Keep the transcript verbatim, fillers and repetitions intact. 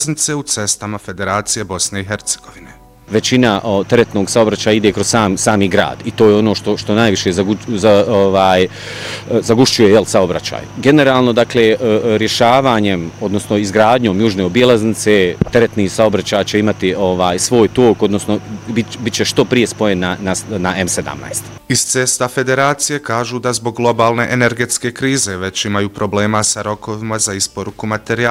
u cestama Federacije Bosne i Hercegovine. Većina o, teretnog saobraćaja ide kroz sam, sami grad i to je ono što, što najviše zagu, za, ovaj, zagušćuje jel, saobraćaj. Generalno, dakle, rješavanjem, odnosno izgradnjom južne obilaznice, teretni saobraćaj će imati ovaj, svoj tok, odnosno bit, bit će što prije spojen na, na, na M sedamnaest. Iz cesta Federacije kažu da zbog globalne energetske krize već imaju problema sa rokovima za isporuku materijala.